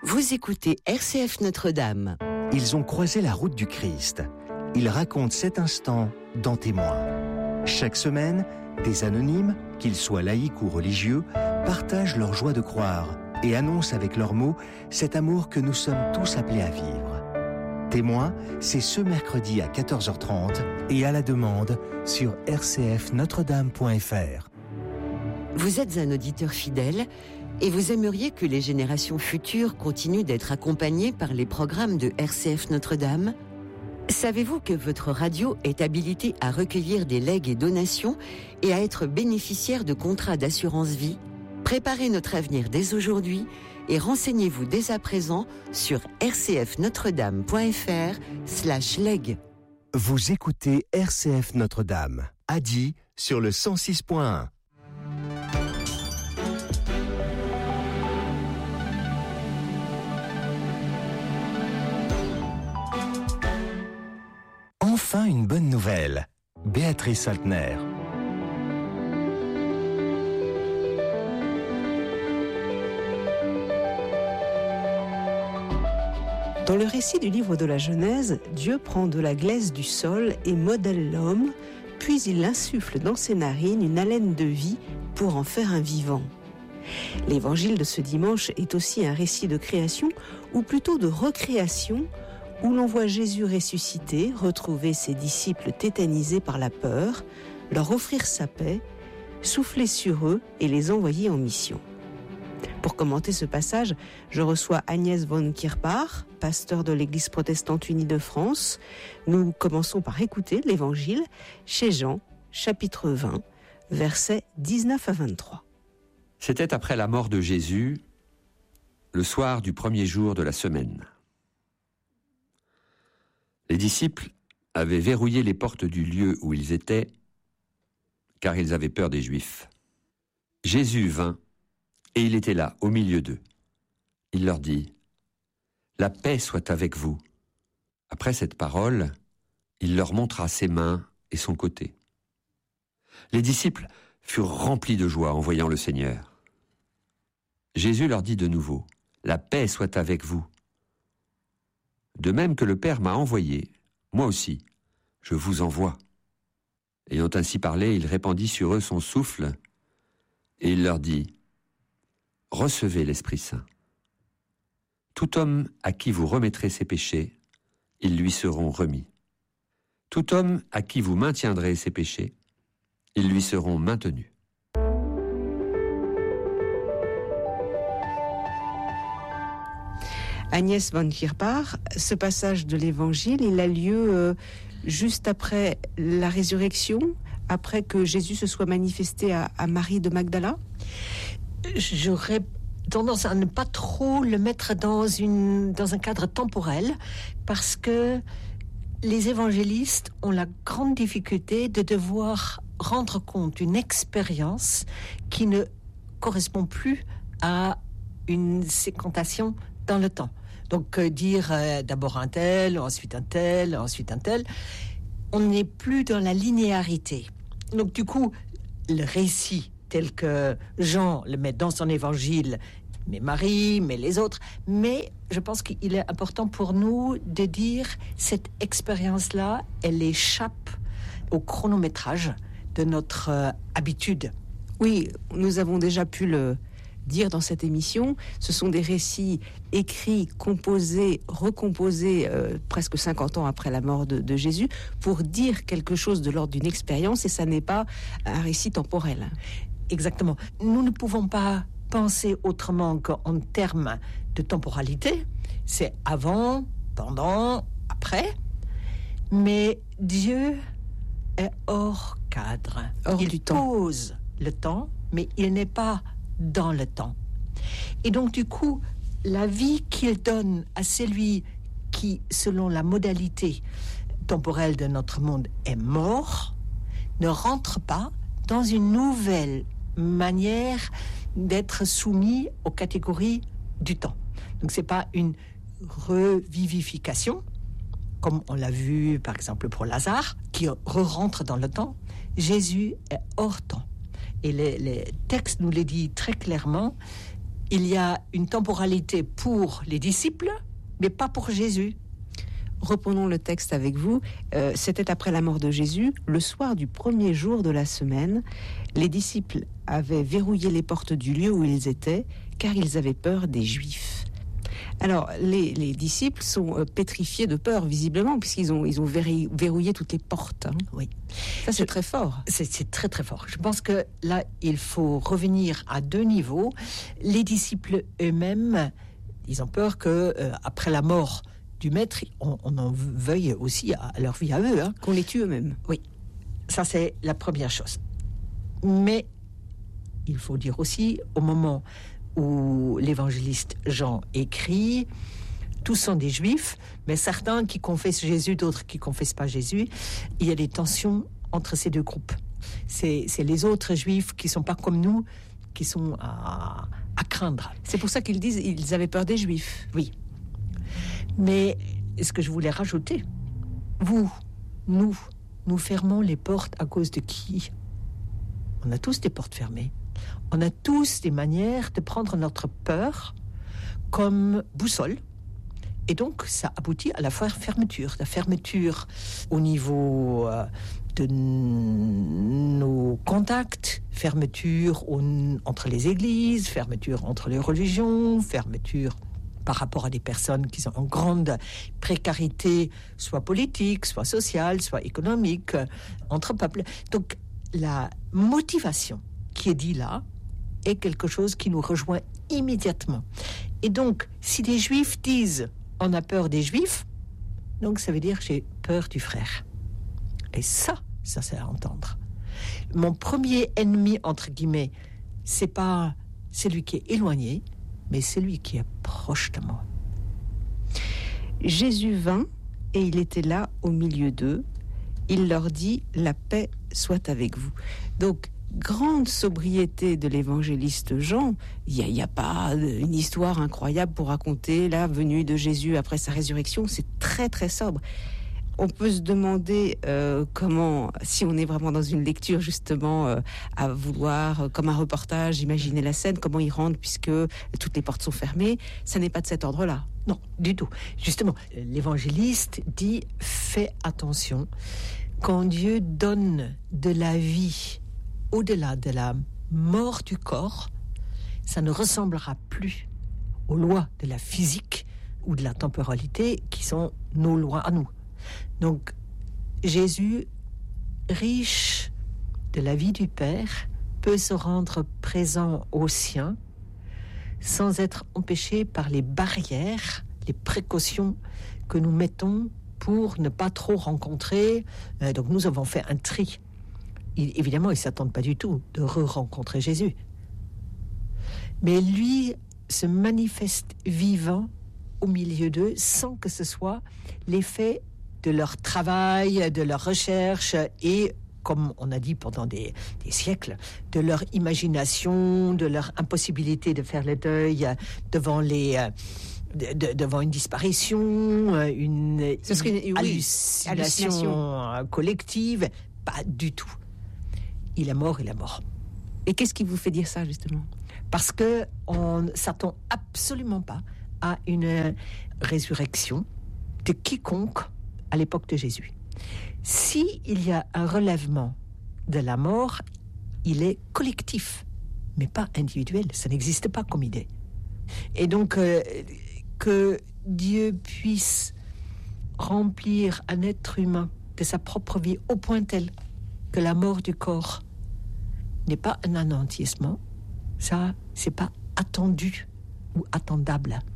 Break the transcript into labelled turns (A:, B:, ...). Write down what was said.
A: Vous écoutez RCF Notre-Dame.
B: Ils ont croisé la route du Christ. Ils racontent cet instant dans Témoins. Chaque semaine, des anonymes, qu'ils soient laïcs ou religieux, partagent leur joie de croire et annoncent avec leurs mots cet amour que nous sommes tous appelés à vivre. Témoins, c'est ce mercredi à 14h30 et à la demande sur rcfnotredame.fr.
A: Vous êtes un auditeur fidèle et vous aimeriez que les générations futures continuent d'être accompagnées par les programmes de RCF Notre-Dame ? Savez-vous que votre radio est habilitée à recueillir des legs et donations et à être bénéficiaire de contrats d'assurance vie ? Préparez notre avenir dès aujourd'hui et renseignez-vous dès à présent sur rcfnotredame.fr/leg.
B: Vous écoutez RCF Notre-Dame, à Die sur le 106.1. Enfin une bonne nouvelle. Béatrice Saltner.
C: Dans le récit du livre de la Genèse, Dieu prend de la glaise du sol et modèle l'homme, puis il insuffle dans ses narines une haleine de vie pour en faire un vivant. L'évangile de ce dimanche est aussi un récit de création, ou plutôt de recréation, où l'on voit Jésus ressuscité, retrouver ses disciples tétanisés par la peur, leur offrir sa paix, souffler sur eux et les envoyer en mission. Pour commenter ce passage, je reçois Agnès von Kierpach, pasteur de l'Église protestante unie de France. Nous commençons par écouter l'Évangile chez Jean, chapitre 20, versets 19 à 23.
D: C'était après la mort de Jésus, le soir du premier jour de la semaine. Les disciples avaient verrouillé les portes du lieu où ils étaient, car ils avaient peur des Juifs. Jésus vint, et il était là, au milieu d'eux. Il leur dit : « La paix soit avec vous. » Après cette parole, il leur montra ses mains et son côté. Les disciples furent remplis de joie en voyant le Seigneur. Jésus leur dit de nouveau : « La paix soit avec vous. De même que le Père m'a envoyé, moi aussi, je vous envoie. » Ayant ainsi parlé, il répandit sur eux son souffle, et il leur dit : « Recevez l'Esprit Saint. Tout homme à qui vous remettrez ses péchés, ils lui seront remis. Tout homme à qui vous maintiendrez ses péchés, ils lui seront maintenus. »
C: Agnès von Kierpach, ce passage de l'Évangile, il a lieu juste après la résurrection, après que Jésus se soit manifesté à Marie de Magdala.
E: J'aurais tendance à ne pas trop le mettre dans un cadre temporel, parce que les évangélistes ont la grande difficulté de devoir rendre compte d'une expérience qui ne correspond plus à une séquentation dans le temps. Donc dire d'abord un tel, ensuite un tel, ensuite un tel, on n'est plus dans la linéarité. Donc du coup, le récit tel que Jean le met dans son évangile, mais Marie, mais les autres, mais je pense qu'il est important pour nous de dire cette expérience-là, elle échappe au chronométrage de notre habitude.
C: Oui, nous avons déjà pu le dire dans cette émission, ce sont des récits écrits, composés, recomposés presque 50 ans après la mort de Jésus pour dire quelque chose de l'ordre d'une expérience, et ça n'est pas un récit temporel.
E: Exactement. Nous ne pouvons pas penser autrement qu'en termes de temporalité. C'est avant, pendant, après. Mais Dieu est hors cadre. Il pose le temps, mais il n'est pas dans le temps. Et donc du coup, la vie qu'il donne à celui qui, selon la modalité temporelle de notre monde, est mort, ne rentre pas dans une nouvelle manière d'être soumis aux catégories du temps. Donc c'est pas une revivification, comme on l'a vu par exemple pour Lazare, qui re-rentre dans le temps. Jésus est hors temps. Et les textes nous le disent très clairement, il y a une temporalité pour les disciples, mais pas pour Jésus.
C: Reprenons le texte avec vous. C'était après la mort de Jésus, le soir du premier jour de la semaine. Les disciples avaient verrouillé les portes du lieu où ils étaient, car ils avaient peur des Juifs. Alors, les disciples sont pétrifiés de peur, visiblement, puisqu'ils ont verrouillé toutes les portes. Hein.
E: Oui.
C: Ça, c'est très fort.
E: C'est très, très fort. Je pense que là, il faut revenir à deux niveaux. Les disciples eux-mêmes, ils ont peur que, après la mort du maître, on en veuille aussi à leur vie à eux. Hein.
C: Qu'on les tue eux-mêmes.
E: Oui. Ça, c'est la première chose. Mais il faut dire aussi, au moment où l'évangéliste Jean écrit, tous sont des Juifs, mais certains qui confessent Jésus, d'autres qui ne confessent pas Jésus, il y a des tensions entre ces deux groupes. C'est les autres Juifs qui ne sont pas comme nous, qui sont à craindre.
C: C'est pour ça qu'ils disent qu'ils avaient peur des Juifs.
E: Oui. Mais ce que je voulais rajouter, nous fermons les portes à cause de qui ? On a tous des portes fermées. On a tous des manières de prendre notre peur comme boussole. Et donc, ça aboutit à la fermeture. La fermeture au niveau de nos contacts, fermeture entre les églises, fermeture entre les religions, fermeture par rapport à des personnes qui sont en grande précarité, soit politique, soit sociale, soit économique, entre peuples. Donc, la motivation qui est dit là est quelque chose qui nous rejoint immédiatement. Et donc, si des Juifs disent « on a peur des Juifs », donc ça veut dire « j'ai peur du frère ». Et ça c'est à entendre. Mon premier ennemi, entre guillemets, c'est pas celui qui est éloigné, mais celui qui est proche de moi.
C: Jésus vint et il était là au milieu d'eux. Il leur dit « la paix soit avec vous ». Donc, grande sobriété de l'évangéliste Jean. Il n'y a pas une histoire incroyable pour raconter la venue de Jésus après sa résurrection. C'est très, très sobre. On peut se demander comment, si on est vraiment dans une lecture justement à vouloir, comme un reportage, imaginer la scène, comment y rendre puisque toutes les portes sont fermées. Ça n'est pas de cet ordre-là.
E: Non, du tout. Justement, l'évangéliste dit « fais attention, quand Dieu donne de la vie au-delà de la mort du corps, ça ne ressemblera plus aux lois de la physique ou de la temporalité qui sont nos lois à nous. » Donc, Jésus, riche de la vie du Père, peut se rendre présent aux siens sans être empêché par les barrières, les précautions que nous mettons pour ne pas trop rencontrer. Donc, nous avons fait un tri. Évidemment, ils ne s'attendent pas du tout de re-rencontrer Jésus. Mais lui se manifeste vivant au milieu d'eux sans que ce soit l'effet de leur travail, de leur recherche et, comme on a dit pendant des siècles, de leur imagination, de leur impossibilité de faire le deuil devant devant une disparition, une hallucination collective. Pas du tout. Il est mort, il est mort.
C: Et qu'est-ce qui vous fait dire ça, justement ?
E: Parce qu'on ne s'attend absolument pas à une résurrection de quiconque à l'époque de Jésus. S'il y a un relèvement de la mort, il est collectif, mais pas individuel. Ça n'existe pas comme idée. Et donc, que Dieu puisse remplir un être humain de sa propre vie au point tel que la mort du corps n'est pas un anéantissement, ça, c'est pas attendu ou attendable.